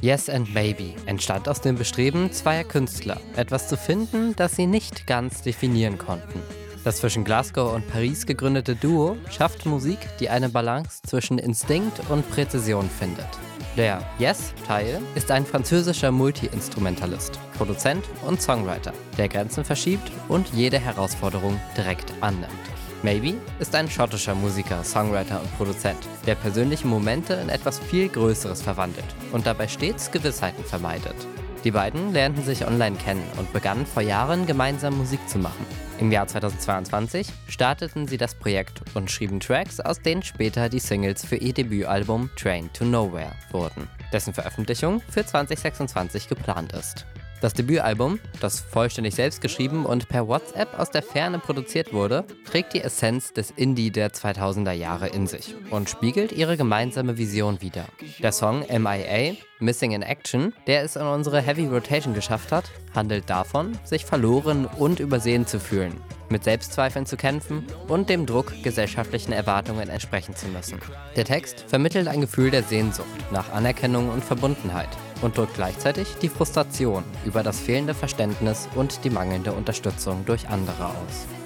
Yes and Maybe entstand aus dem Bestreben zweier Künstler, etwas zu finden, das sie nicht ganz definieren konnten. Das zwischen Glasgow und Paris gegründete Duo schafft Musik, die eine Balance zwischen Instinkt und Präzision findet. Der Yes-Teil ist ein französischer Multi-Instrumentalist, Produzent und Songwriter, der Grenzen verschiebt und jede Herausforderung direkt annimmt. Maybe ist ein schottischer Musiker, Songwriter und Produzent, der persönliche Momente in etwas viel Größeres verwandelt und dabei stets Gewissheiten vermeidet. Die beiden lernten sich online kennen und begannen vor Jahren gemeinsam Musik zu machen. Im Jahr 2022 starteten sie das Projekt und schrieben Tracks, aus denen später die Singles für ihr Debütalbum Train to Nowhere wurden, dessen Veröffentlichung für 2026 geplant ist. Das Debütalbum, das vollständig selbst geschrieben und per WhatsApp aus der Ferne produziert wurde, trägt die Essenz des Indie der 2000er Jahre in sich und spiegelt ihre gemeinsame Vision wider. Der Song MIA, Missing in Action, der es in unsere Heavy Rotation geschafft hat, handelt davon, sich verloren und übersehen zu fühlen, mit Selbstzweifeln zu kämpfen und dem Druck, gesellschaftlichen Erwartungen entsprechen zu müssen. Der Text vermittelt ein Gefühl der Sehnsucht nach Anerkennung und Verbundenheit und drückt gleichzeitig die Frustration über das fehlende Verständnis und die mangelnde Unterstützung durch andere aus.